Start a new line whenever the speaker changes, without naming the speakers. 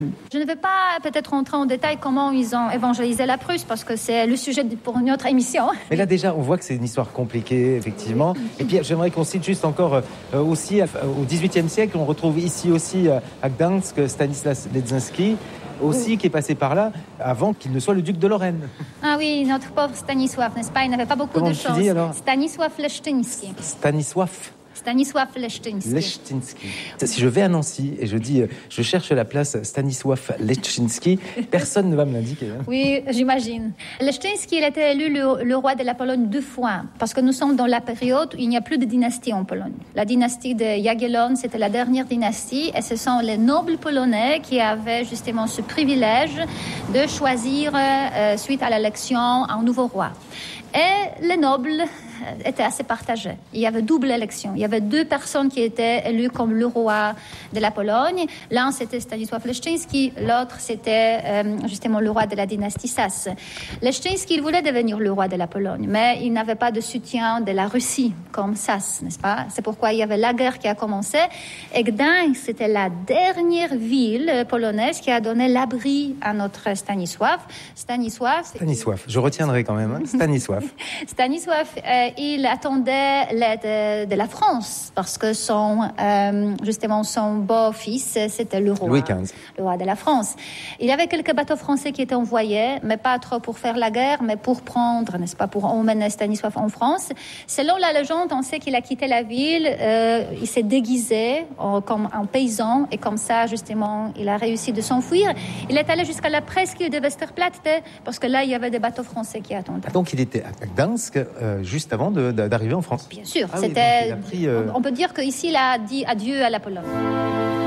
Je ne vais pas peut-être rentrer en détail comment ils ont évangélisé la Prusse, parce que c'est le sujet pour une autre émission.
Mais là déjà, on voit que c'est une histoire compliquée, effectivement. Et puis j'aimerais qu'on cite juste encore aussi, au XVIIIe siècle, on retrouve ici aussi à Gdańsk Stanislas Leczinski, aussi qui est passé par là avant qu'il ne soit le duc de Lorraine.
Ah oui, notre pauvre Stanisław, n'est-ce pas? Il n'avait pas beaucoup de chance. Stanisław Leszczyński. Stanisław Leszczyński.
Si je vais à Nancy et je dis je cherche la place Stanisław Leszczyński, personne ne va me l'indiquer. Hein.
Oui, j'imagine. Leszczyński, il a été élu le roi de la Pologne 2 fois, parce que nous sommes dans la période où il n'y a plus de dynastie en Pologne. La dynastie de Jagiellon, c'était la dernière dynastie, et ce sont les nobles polonais qui avaient justement ce privilège de choisir, suite à l'élection, un nouveau roi. Et les nobles étaient assez partagés. Il y avait double élection. Il y avait 2 personnes qui étaient élues comme le roi de la Pologne. L'un, c'était Stanisław Leszczyński. L'autre, c'était justement le roi de la dynastie Sas. Leszczyński, il voulait devenir le roi de la Pologne, mais il n'avait pas de soutien de la Russie comme Sas, n'est-ce pas? C'est pourquoi il y avait la guerre qui a commencé. Et Gdańsk, c'était la dernière ville polonaise qui a donné l'abri à notre Stanisław. Stanisław,
je retiendrai quand même. Hein. Stanisław,
il attendait l'aide de la France parce que justement son beau-fils, c'était le roi,
Louis XV,
le roi de la France. Il y avait quelques bateaux français qui étaient envoyés, mais pas trop pour faire la guerre, mais pour prendre, n'est-ce pas, pour emmener Stanisław en France. Selon la légende, on sait qu'il a quitté la ville, il s'est déguisé comme un paysan, et comme ça, justement, il a réussi de s'enfuir. Il est allé jusqu'à la presqu'île de Westerplatte, parce que là, il y avait des bateaux français qui attendaient.
Donc, il était à Gdańsk juste avant d'arriver en France.
Bien sûr,
on peut dire
qu'ici, il a dit adieu à la Pologne.